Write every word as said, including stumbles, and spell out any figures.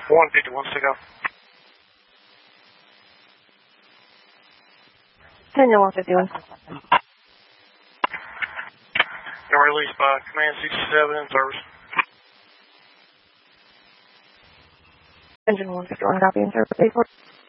one fifty-one, stick out. Engine one fifty-one. And released by Command sixty-seven in service. Engine one fifty-one, copy in service.